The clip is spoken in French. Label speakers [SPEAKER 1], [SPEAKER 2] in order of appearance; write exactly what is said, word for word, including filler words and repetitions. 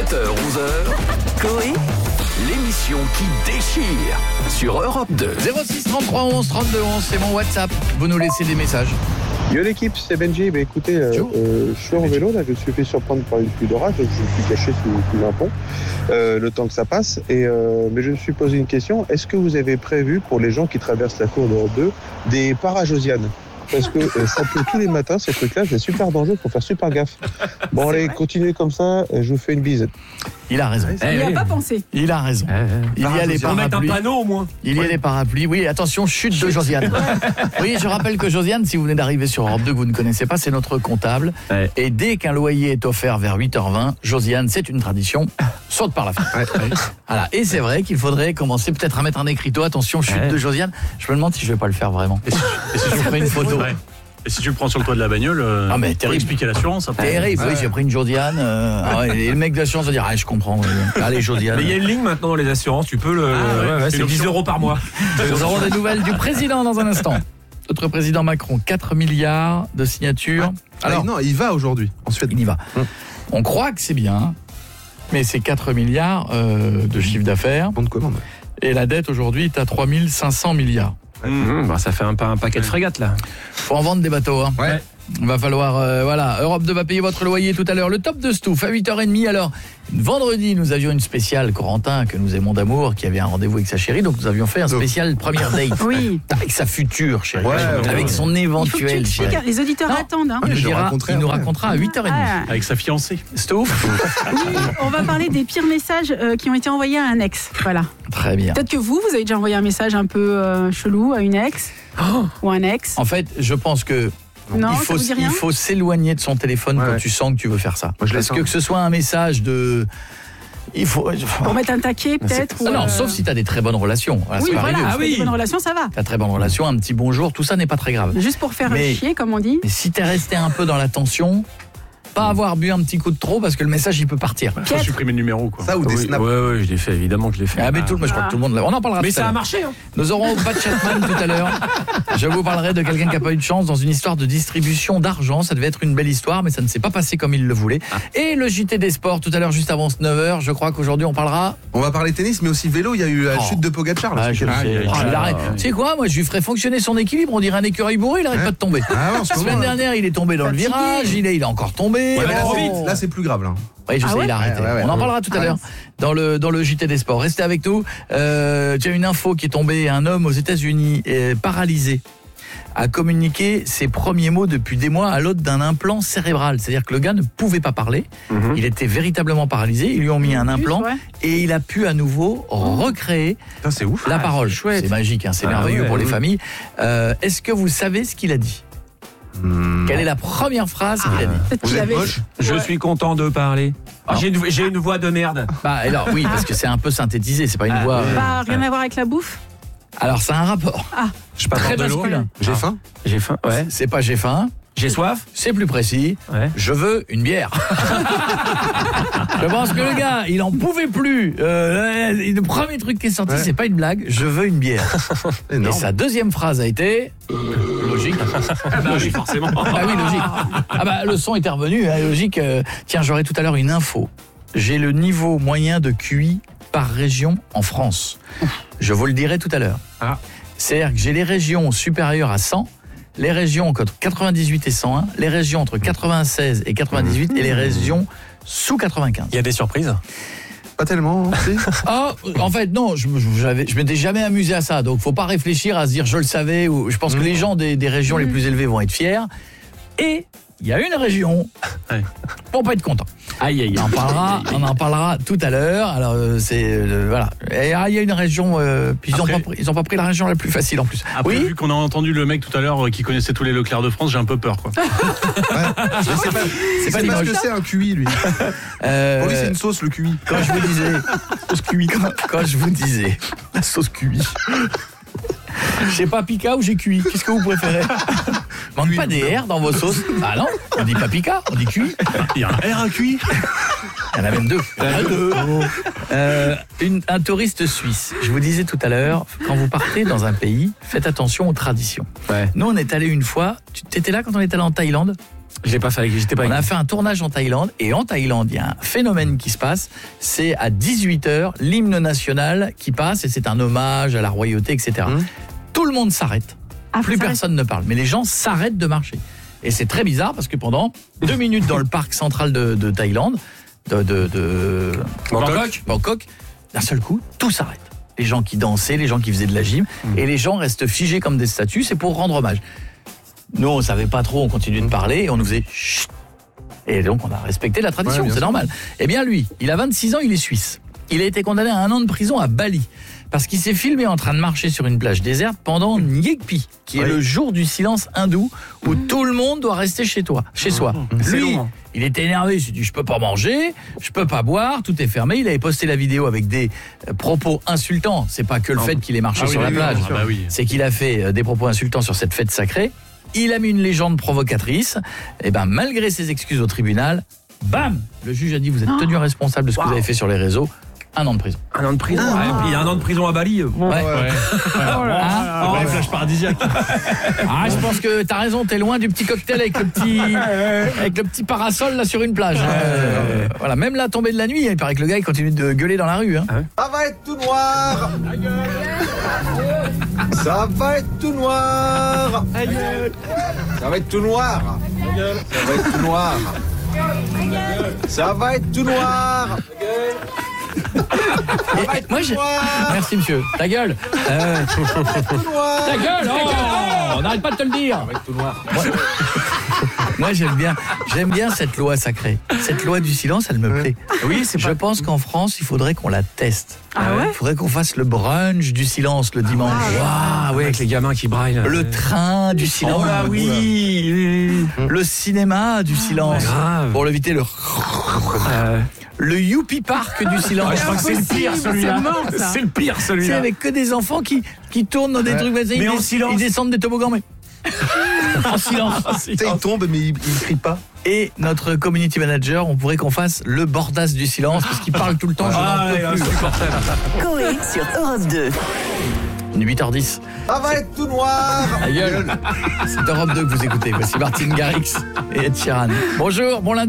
[SPEAKER 1] sept heures onze heures, Coé, l'émission qui déchire sur Europe deux.
[SPEAKER 2] zéro six trente-trois onze trente-deux onze, c'est mon WhatsApp. Vous nous laissez des messages.
[SPEAKER 3] Yo l'équipe, c'est Benji. Bah, écoutez, euh, euh, je suis en vélo, là, je me suis fait surprendre par une pluie d'orage, donc je me suis caché sous, sous un pont, euh, le temps que ça passe. Et, euh, mais je me suis posé une question, est-ce que vous avez prévu, pour les gens qui traversent la cour d'Europe deux, des parajosianes ? Parce que euh, ça pleut tous les matins, ces trucs-là, c'est super dangereux, il faut faire super gaffe. Bon allez, continuez comme ça, je vous fais une bise.
[SPEAKER 2] Il a raison.
[SPEAKER 4] Il n'y a pas pensé.
[SPEAKER 2] Il a raison. Il y a les
[SPEAKER 5] On met un
[SPEAKER 2] parapluies.
[SPEAKER 5] panneau au moins.
[SPEAKER 2] Il y a les parapluies. Oui, attention, chute de Josiane. Oui, je rappelle que Josiane, si vous venez d'arriver sur Europe deux, que vous ne connaissez pas, c'est notre comptable.
[SPEAKER 5] Ouais.
[SPEAKER 2] Et dès qu'un loyer est offert vers huit heures vingt, Josiane, c'est une tradition, saute par la fenêtre.
[SPEAKER 3] Ouais, ouais.
[SPEAKER 2] Voilà. Et c'est vrai qu'il faudrait commencer peut-être à mettre un écriteau. Attention, chute
[SPEAKER 5] Ouais.
[SPEAKER 2] de Josiane. Je me demande si je vais pas le faire vraiment.
[SPEAKER 6] Et si, et si
[SPEAKER 2] Je
[SPEAKER 6] tu
[SPEAKER 2] ferai une photo.
[SPEAKER 6] Ouais. Et si tu le prends sur le toit de la bagnole, euh,
[SPEAKER 2] Ah, mais
[SPEAKER 6] pour
[SPEAKER 2] terrible.
[SPEAKER 6] expliquer l'assurance après.
[SPEAKER 2] Terrible, oui, j'ai pris une Josiane. Euh, ah ouais, et le mec d'assurance va dire, ah, je comprends. oui. Allez, Josiane.
[SPEAKER 5] Mais il y a une ligne maintenant dans les assurances, tu peux le.
[SPEAKER 6] Ah, ouais,
[SPEAKER 5] ouais, ouais,
[SPEAKER 6] c'est
[SPEAKER 5] c'est
[SPEAKER 6] une
[SPEAKER 5] dix
[SPEAKER 6] option.
[SPEAKER 5] euros par mois.
[SPEAKER 2] Nous aurons des nouvelles du président dans un instant. Notre président Macron, quatre milliards de signatures.
[SPEAKER 7] Alors
[SPEAKER 2] Alors,
[SPEAKER 7] non, il va aujourd'hui en Suède.
[SPEAKER 2] il y va. On croit que c'est bien, mais c'est quatre milliards euh, de chiffre d'affaires.
[SPEAKER 7] Bon de commande.
[SPEAKER 2] Et la dette aujourd'hui est à trois mille cinq cents milliards.
[SPEAKER 5] Mmh, bah, ça fait un, pa- un paquet de frégates là.
[SPEAKER 2] Faut en vendre des bateaux. Hein.
[SPEAKER 7] Ouais.
[SPEAKER 2] Il va falloir, euh, voilà, Europe deux va payer votre loyer tout à l'heure. Le top de Stouff à huit heures trente. Alors, vendredi, nous avions une spéciale Corentin, que nous aimons d'amour, qui avait un rendez-vous avec sa chérie. Donc, nous avions fait un spécial première date.
[SPEAKER 4] Oui.
[SPEAKER 2] Avec sa future chérie.
[SPEAKER 7] Ouais, ouais,
[SPEAKER 2] avec
[SPEAKER 7] ouais.
[SPEAKER 2] son
[SPEAKER 4] Il faut que tu
[SPEAKER 2] éventuelle
[SPEAKER 4] expliques,
[SPEAKER 2] chérie.
[SPEAKER 4] les auditeurs
[SPEAKER 2] Non.
[SPEAKER 4] attendent. Hein.
[SPEAKER 2] Il nous,
[SPEAKER 7] je
[SPEAKER 2] dira-
[SPEAKER 7] raconterai
[SPEAKER 2] il nous
[SPEAKER 7] après.
[SPEAKER 2] racontera à huit heures trente.
[SPEAKER 4] Ah.
[SPEAKER 6] Avec sa fiancée.
[SPEAKER 2] Stouff.
[SPEAKER 4] Oui, on va parler des pires messages euh, qui ont été envoyés à un ex. Voilà.
[SPEAKER 2] Très bien.
[SPEAKER 4] Peut-être que vous, vous avez déjà envoyé un message un peu euh, chelou à une ex ou un ex.
[SPEAKER 2] En fait, je pense que
[SPEAKER 4] Non,
[SPEAKER 2] il
[SPEAKER 4] ça
[SPEAKER 2] faut,
[SPEAKER 4] vous dit rien
[SPEAKER 2] il faut s'éloigner de son téléphone
[SPEAKER 7] Ouais,
[SPEAKER 2] quand
[SPEAKER 7] ouais.
[SPEAKER 2] tu sens que tu veux faire ça.
[SPEAKER 7] Moi, je
[SPEAKER 2] Parce
[SPEAKER 7] l'ai
[SPEAKER 2] que
[SPEAKER 7] sens.
[SPEAKER 2] que ce soit un message de... Il faut...
[SPEAKER 4] Pour mettre un taquet, peut-être.
[SPEAKER 2] Ah
[SPEAKER 4] ou,
[SPEAKER 2] non,
[SPEAKER 4] euh,
[SPEAKER 2] sauf si tu as des très bonnes relations. Voilà,
[SPEAKER 4] Oui,
[SPEAKER 2] ça peut
[SPEAKER 4] voilà.
[SPEAKER 2] arriver.
[SPEAKER 4] Ah oui. Bonne relation, ça va.
[SPEAKER 2] T'as très bonne relation, un petit bonjour, tout ça n'est pas très grave.
[SPEAKER 4] Juste pour faire
[SPEAKER 2] Mais-
[SPEAKER 4] chier, comme on dit.
[SPEAKER 2] Mais si t'es resté un peu dans la tension, pas avoir bu un petit coup de trop parce que le message il peut partir.
[SPEAKER 6] Faut supprimer le numéro, quoi.
[SPEAKER 7] Ça ou des
[SPEAKER 5] Oui,
[SPEAKER 7] snaps.
[SPEAKER 5] ouais, ouais, je l'ai fait, évidemment que je l'ai fait.
[SPEAKER 2] Ah mais tout, moi, je crois que tout le monde l'a. On en parlera
[SPEAKER 5] Mais
[SPEAKER 2] tout à
[SPEAKER 5] ça a
[SPEAKER 2] l'heure.
[SPEAKER 5] marché, hein.
[SPEAKER 2] Nous aurons Pat Chatman tout à l'heure. Je vous parlerai de quelqu'un qui n'a pas eu de chance dans une histoire de distribution d'argent. Ça devait être une belle histoire, mais ça ne s'est pas passé comme il le voulait. Et le J T des sports tout à l'heure, juste avant neuf heures. Je crois qu'aujourd'hui on parlera.
[SPEAKER 7] On va parler tennis, mais aussi vélo. Il y a eu la
[SPEAKER 2] Oh.
[SPEAKER 7] chute de Pogacar. Là,
[SPEAKER 2] Ah,
[SPEAKER 7] ce
[SPEAKER 2] je le
[SPEAKER 7] week-end.
[SPEAKER 2] sais.
[SPEAKER 6] aïe,
[SPEAKER 2] Oh,
[SPEAKER 6] aïe,
[SPEAKER 2] il arrête.
[SPEAKER 5] aïe.
[SPEAKER 2] Tu sais quoi, moi je lui ferais fonctionner son équilibre. On dirait un écureuil bourré, il arrête
[SPEAKER 7] Ouais.
[SPEAKER 2] pas de tomber.
[SPEAKER 7] Ah ouais, en ce
[SPEAKER 2] La semaine
[SPEAKER 7] moment,
[SPEAKER 2] dernière, il est tombé dans
[SPEAKER 4] Fatigué.
[SPEAKER 2] le virage. Il est, il est encore tombé.
[SPEAKER 7] Ouais, mais là,
[SPEAKER 2] Oh.
[SPEAKER 7] c'est- là, c'est plus grave. Là.
[SPEAKER 2] Oui, je
[SPEAKER 4] Ah
[SPEAKER 2] sais,
[SPEAKER 4] ouais
[SPEAKER 2] il a arrêté.
[SPEAKER 7] Ouais, ouais, ouais.
[SPEAKER 2] On en parlera tout à
[SPEAKER 7] Ah
[SPEAKER 2] l'heure dans le dans le J T des sports. Restez avec nous. Euh, j'ai une info qui est tombée. Un homme aux États-Unis est paralysé a communiqué ses premiers mots depuis des mois à l'aide d'un implant cérébral. C'est-à-dire que le gars ne pouvait pas parler.
[SPEAKER 5] Mhm.
[SPEAKER 2] Il était véritablement paralysé. Ils lui ont mis un
[SPEAKER 4] En plus,
[SPEAKER 2] implant
[SPEAKER 4] ouais.
[SPEAKER 2] et il a pu à nouveau recréer
[SPEAKER 7] Putain, c'est ouf.
[SPEAKER 2] la parole.
[SPEAKER 5] chouette.
[SPEAKER 2] C'est magique, hein, c'est
[SPEAKER 5] Ah
[SPEAKER 2] merveilleux
[SPEAKER 5] ouais,
[SPEAKER 2] pour les
[SPEAKER 5] oui.
[SPEAKER 2] familles. Euh, Est-ce que vous savez ce qu'il a dit ?
[SPEAKER 7] Hmm.
[SPEAKER 2] Quelle est la première phrase qu'il a dit ?
[SPEAKER 4] Peut-être
[SPEAKER 7] Vous
[SPEAKER 4] qu'il
[SPEAKER 7] êtes
[SPEAKER 4] avait.
[SPEAKER 7] moche.
[SPEAKER 5] Je
[SPEAKER 4] Ouais.
[SPEAKER 5] suis content de parler. Ah, j'ai, une, j'ai une voix de merde.
[SPEAKER 2] Bah alors oui, parce que c'est un peu synthétisé, c'est pas une voix. euh,
[SPEAKER 4] Pas rien à voir avec la bouffe.
[SPEAKER 2] Alors c'est un rapport.
[SPEAKER 5] Je pas
[SPEAKER 2] Très
[SPEAKER 5] de l'eau.
[SPEAKER 2] masculin.
[SPEAKER 7] J'ai
[SPEAKER 5] Ah.
[SPEAKER 7] faim.
[SPEAKER 5] J'ai faim. Ouais.
[SPEAKER 2] C'est pas j'ai faim,
[SPEAKER 5] J'ai soif.
[SPEAKER 2] c'est plus précis.
[SPEAKER 5] Ouais.
[SPEAKER 2] Je veux une bière. Je pense que le gars, il en pouvait plus. Euh, le premier truc qui est sorti,
[SPEAKER 7] Ouais.
[SPEAKER 2] c'est pas une blague. Je veux une bière. Et
[SPEAKER 7] Énorme.
[SPEAKER 2] sa deuxième phrase a été logique.
[SPEAKER 6] Bah oui, forcément.
[SPEAKER 2] Ah oui, logique. Ah bah le son était revenu, hein, logique. Euh, tiens, j'aurai tout à l'heure une info. J'ai le niveau moyen de Q I par région en France. Je vous le dirai tout à l'heure.
[SPEAKER 5] Ah.
[SPEAKER 2] C'est-à-dire que j'ai les régions supérieures à cent, les régions entre quatre-vingt-dix-huit et cent un, les régions entre quatre-vingt-seize et quatre-vingt-dix-huit et les régions sous quatre-vingt-quinze.
[SPEAKER 5] Il y a des surprises.
[SPEAKER 7] Pas tellement. si.
[SPEAKER 2] Ah, en fait, non, je, je, j'avais- je m'étais jamais amusé à ça. Donc, faut pas réfléchir à se dire je le savais. Ou, je pense que les gens des, des régions les plus élevées vont être fiers. Et il y a une région
[SPEAKER 6] Ouais.
[SPEAKER 2] pour pas être content.
[SPEAKER 5] Aïe, aïe,
[SPEAKER 2] On en parlera, on en parlera tout à l'heure. Alors, euh, c'est euh, voilà. Et ah, il y a une région. Euh, puis ils ont
[SPEAKER 6] Après-
[SPEAKER 2] pas pris, ils ont pas pris la région la plus facile en plus.
[SPEAKER 6] Après,
[SPEAKER 2] oui.
[SPEAKER 6] vu qu'on a entendu le mec tout à l'heure euh, qui connaissait tous les Leclerc de France, j'ai un peu peur, quoi.
[SPEAKER 7] Ouais. Mais c'est pas, c'est
[SPEAKER 2] pas
[SPEAKER 7] pas parce
[SPEAKER 2] Limoges.
[SPEAKER 7] que c'est un Q I, lui.
[SPEAKER 2] Euh,
[SPEAKER 7] Pour lui, c'est une sauce, le Q I.
[SPEAKER 2] Quand je vous disais, sauce Q I, quand, quand je vous disais, la sauce Q I. J'ai paprika ou j'ai Q I? Qu'est-ce que vous préférez? Manque pas des R dans vos sauces? Ah non, on dit paprika, on dit Q I.
[SPEAKER 6] Il y a un R à Q I.
[SPEAKER 2] Il y en a même deux. Il y en a deux. Euh, une, un touriste suisse. Je vous disais tout à l'heure, quand vous partez dans un pays, faites attention aux traditions.
[SPEAKER 5] Ouais.
[SPEAKER 2] Nous, on est allé une fois. Tu étais là quand on est allé en Thaïlande?
[SPEAKER 5] J'ai pas fait, j'étais pas.
[SPEAKER 2] On
[SPEAKER 5] avec
[SPEAKER 2] a fait un tournage en Thaïlande et en Thaïlande, il y a un phénomène qui se passe. C'est à dix-huit heures, l'hymne national qui passe et c'est un hommage à la royauté, et cetera.
[SPEAKER 7] Mmh.
[SPEAKER 2] Tout le monde s'arrête.
[SPEAKER 4] Ah,
[SPEAKER 2] Plus
[SPEAKER 4] ça
[SPEAKER 2] personne ne parle, mais les gens s'arrêtent de marcher. Et c'est très bizarre parce que pendant deux minutes dans le parc central de, de Thaïlande, de, de, de
[SPEAKER 5] Bangkok.
[SPEAKER 2] Bangkok, d'un seul coup, tout s'arrête. Les gens qui dansaient, les gens qui faisaient de la gym,
[SPEAKER 5] Mmh.
[SPEAKER 2] et les gens restent figés comme des statues, c'est pour rendre hommage. Nous, on savait pas trop, on continuait de parler et on nous faisait chut. Et donc, on a respecté la tradition,
[SPEAKER 7] Ouais, bien
[SPEAKER 2] c'est
[SPEAKER 7] sûr.
[SPEAKER 2] normal. Eh bien, lui, il a vingt-six ans, il est suisse. Il a été condamné à un an de prison à Bali parce qu'il s'est filmé en train de marcher sur une plage déserte pendant Nyekpi, qui est
[SPEAKER 7] Oui.
[SPEAKER 2] le jour du silence hindou où tout le monde doit rester chez toi, chez soi.
[SPEAKER 5] C'est
[SPEAKER 2] Lui,
[SPEAKER 5] long, hein.
[SPEAKER 2] il était énervé, il s'est dit je peux pas manger, je peux pas boire, tout est fermé. Il avait posté la vidéo avec des euh, propos insultants. C'est pas que le fait qu'il ait marché
[SPEAKER 6] Ah oui,
[SPEAKER 2] sur
[SPEAKER 6] oui,
[SPEAKER 2] la
[SPEAKER 6] oui,
[SPEAKER 2] plage,
[SPEAKER 6] ah bah oui.
[SPEAKER 2] c'est qu'il a fait euh, des propos insultants sur cette fête sacrée. Il a mis une légende provocatrice. Et ben malgré ses excuses au tribunal, bam, le juge a dit vous êtes tenu responsable de ce que vous avez fait sur les réseaux. Un an de prison.
[SPEAKER 5] Un an de prison. Ouais, et puis il y a un an de prison à Bali.
[SPEAKER 2] Ouais.
[SPEAKER 6] Ouais.
[SPEAKER 2] Ah,
[SPEAKER 6] Ouais, flash paradisiaque.
[SPEAKER 2] ah, je pense que t'as raison, t'es loin du petit cocktail avec le petit, avec le petit parasol là sur une plage. Euh, voilà, même la tombée de la nuit, il paraît que le gars il continue de gueuler dans la rue. Hein.
[SPEAKER 8] Ça va être tout noir. Ça va être tout noir. Ça va être tout noir. Ça va être tout noir. Ça va être tout noir.
[SPEAKER 2] Et- et moi, j'ai- Merci monsieur. Ta gueule. Euh,
[SPEAKER 8] Tout noir.
[SPEAKER 2] ta gueule. Oh, on n'arrête pas de te le dire.
[SPEAKER 8] Ça va être tout noir.
[SPEAKER 2] Moi, moi, j'aime bien, j'aime bien cette loi sacrée. Cette loi du silence, elle me plaît.
[SPEAKER 5] Oui, c'est
[SPEAKER 2] Je pense qu'en France, il faudrait qu'on la teste.
[SPEAKER 4] Ah ouais
[SPEAKER 2] Il faudrait qu'on fasse le brunch du silence le dimanche.
[SPEAKER 5] Ah oui, avec les gamins qui braillent.
[SPEAKER 2] Le train du silence.
[SPEAKER 5] Oh là oui, oui, oui.
[SPEAKER 2] Le cinéma du silence.
[SPEAKER 5] grave.
[SPEAKER 2] Pour l'éviter le.
[SPEAKER 5] Euh,
[SPEAKER 2] Le Youpi Park du silence.
[SPEAKER 5] je crois que c'est le pire
[SPEAKER 4] Impossible,
[SPEAKER 5] celui-là.
[SPEAKER 4] c'est mort, ça.
[SPEAKER 5] C'est le pire
[SPEAKER 2] C'est
[SPEAKER 5] celui-là.
[SPEAKER 2] avec que des enfants qui, qui tournent dans des
[SPEAKER 7] Ouais.
[SPEAKER 2] trucs. Ils
[SPEAKER 5] Mais en
[SPEAKER 2] des-
[SPEAKER 5] silence.
[SPEAKER 2] Ils descendent des toboggans, mais. en silence.
[SPEAKER 7] Tu sais, il tombe, mais il, il crie pas.
[SPEAKER 2] Et notre community manager, on pourrait qu'on fasse le bordas du silence parce qu'il parle tout le temps. Je
[SPEAKER 5] Ah,
[SPEAKER 2] n'en peux
[SPEAKER 5] ouais,
[SPEAKER 2] plus.
[SPEAKER 5] insupportable.
[SPEAKER 9] Coé sur Europe deux.
[SPEAKER 2] huit heures dix.
[SPEAKER 8] Ça va être tout noir.
[SPEAKER 2] Ta gueule. C'est Europe deux que vous écoutez. Voici Martine Garrix et Ed Sheeran. Bonjour, bon lundi.